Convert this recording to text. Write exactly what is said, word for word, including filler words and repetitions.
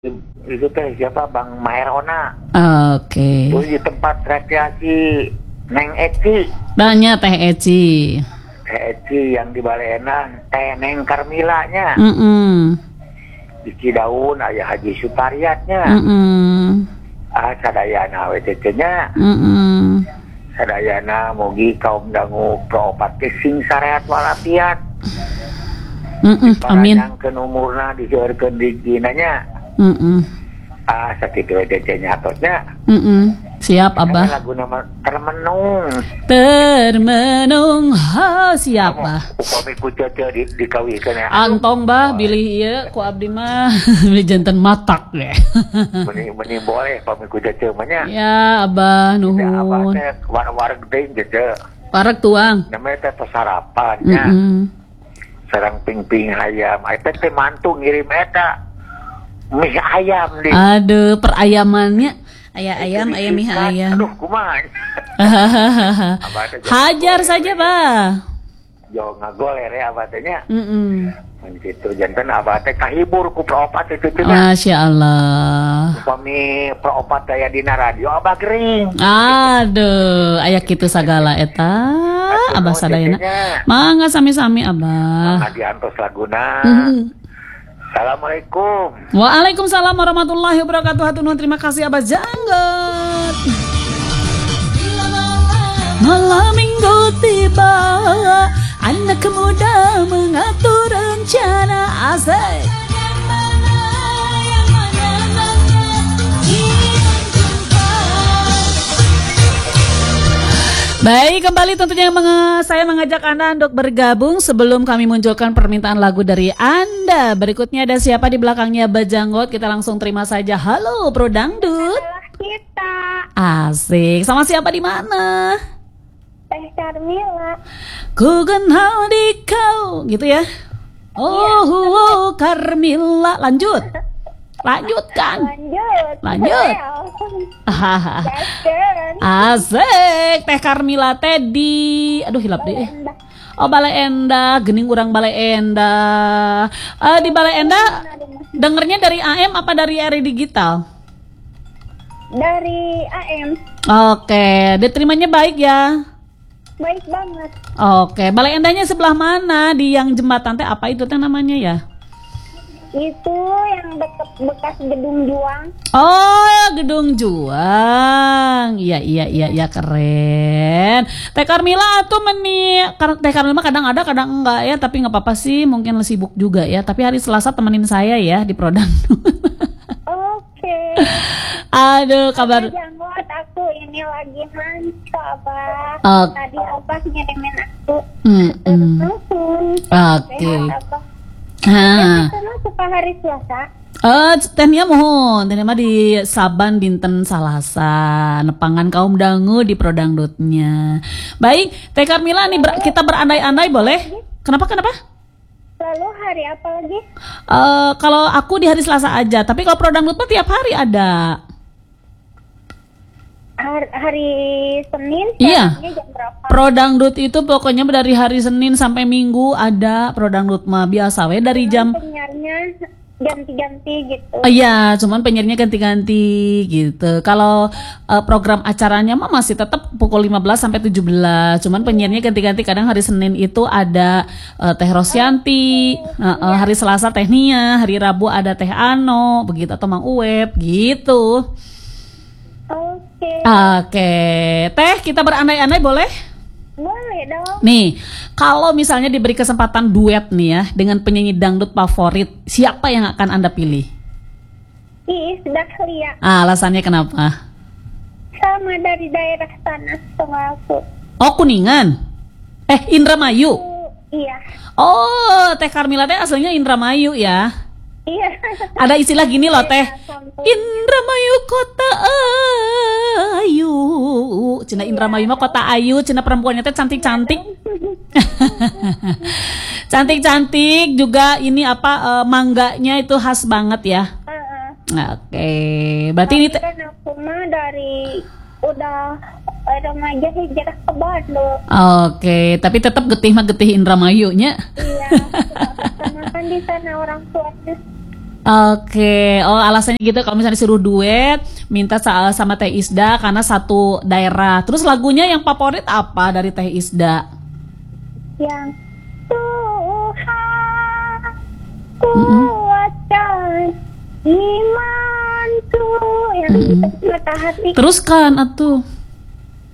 Itu teh siapa Bang Maerona. Oke. Itu di tempat rekreasi Neng Eci. Banyak Teh Eci. Teh Eci yang di Baleenan, Teh Neng Karmilanya. Mm -mm. Di Cidaun aya Haji Sutariatnya. Mm -mm. Ah sadayana W T C-nya. Mm -mm. Sadayana mugi kaum dangu proopat sing sareat walafiat. Mm -mm. Amin. Paranyangkeun umurna diseueurkeun diginanya. Mm -mm. Ah sakitu W T C-nya atosnya. Mm -mm. Siap Abah. Lagu nama Termenung. Termenung. Ha, siap Bah. Upami ku cece di dikawikeun ya. Antong Bah bilih ieu ku abdi mah bilih janten matak ge. Meni meni boleh upami ku cece mah nya. Ya Abah Abah nuhun. teh wareg deui cece. Parek tuang. Namanya teh sarapan nya. Mm -mm. Sareng ping-ping hayam. Eta teh mantu ngirim eta. Mie ayam di. Aduh, perayamannya. Ayah ayam, ayam mie ayam. Aduh, kumaha. Hajar saja, Bah. Jo ngagoler ya abah teh nya. Heeh. Mun kitu janten abah teh kahibur ku proopat itu teh nya. Masya Allah. Upami proopat daya dina radio abah gering. Aduh, aya kitu sagala eta. Abah sadayana. Mangga sami-sami Abah. Mangga diantos laguna. Mm. Assalamualaikum. Waalaikumsalam warahmatullahi wabarakatuh. Hatur nuhun, terima kasih Abah Janggot. Malam minggu tiba, anak muda mengatur rencana asik. Baik, kembali tentunya menge- saya mengajak Anda untuk bergabung sebelum kami munculkan permintaan lagu dari Anda. Berikutnya ada siapa di belakangnya Bajanggot? Kita langsung terima saja. Halo, Bro Dangdut. Salah kita. Asik. Sama siapa di mana? Teh Karmila. Ku kenal di kau, gitu ya. Oh, oh, Karmila. Lanjut. Lanjutkan. Lanjut. Lanjut. Hahaha. Asik. Teh Karmila teh di aduh hilap deh. Oh, Balai Endah, gening urang Balai Endah. Uh, di Balai Endah dengernya dari A M apa dari R Digital? Dari A M. Oke, diterimanya baik ya. Baik banget. Oke, Balai Endahnya sebelah mana? Di yang jembatan teh apa itu teh namanya ya? Itu yang deket bekas gedung Juang. Oh, gedung Juang. Iya, iya, iya, iya, keren. Teh Karmila tuh meni, Teh Karmila kadang ada, kadang enggak ya, tapi nggak apa-apa sih, mungkin sibuk juga ya. Tapi hari Selasa temenin saya ya di Prodang. Oke. Aduh, kabar. Janggot, aku ini lagi mantap, Abah. Uh, Tadi Abah ngirimin aku. mm, mm. Oke. Ah. Suka hari Selasa. Eh, tehnya mohon, tehnya mah di Saban dinten Salasa, nepangan kaum dangu di Prodangdutnya. Baik, Teh Karmila nih ber, kita berandai-andai boleh? Kenapa kenapa? Lalu hari apa lagi? Uh, kalau aku di hari Selasa aja, tapi kalau Prodangdut mah tiap hari ada. Hari, hari Senin. Iya. Jam berapa? Prodangdut itu pokoknya dari hari Senin sampai Minggu ada Prodangdut mah biasa we dari jam. Penyiarnya ganti-ganti gitu. Iya, uh, cuman penyiarnya ganti-ganti gitu. Kalau uh, program acaranya mah masih tetap pukul lima belas sampai tujuh belas. Cuman penyiarnya ganti-ganti. Kadang hari Senin itu ada uh, Teh Rosyanti, uh, uh, hari Selasa Teh Nia, hari Rabu ada Teh Ano, begitu atau Mang Uweb gitu. Oke. Oke, Teh kita berandai-andai boleh? Boleh dong. Nih, kalau misalnya diberi kesempatan duet nih ya dengan penyanyi dangdut favorit, siapa yang akan Anda pilih? Iis Dahlia. Ah, alasannya kenapa? Sama dari daerah sana sama aku. Oh, Kuningan. Eh, Indramayu. Uh, iya. Oh, Teh Karmila teh aslinya Indramayu ya. Iya. Ada istilah gini loh Teh. Indramayu kota ayu. Cina Indramayu mah kota ayu, cina perempuannya teh cantik-cantik. Cantik-cantik juga ini apa uh, mangganya itu khas banget ya. Uh-uh. Oke, berarti ini kan aku mah dari udah remaja hijrah ke Bandung. Oke, tapi tetap getih mah getih Indramayu nya. Iya, karena kan di sana orang tuanya. Oke, oh alasannya gitu kalau misalnya disuruh duet, minta sa- sama Teh Isda karena satu daerah. Terus lagunya yang favorit apa dari Teh Isda? Yang Tuhan kuatkan imanku, yang Mm-mm. mata hati. Teruskan atuh.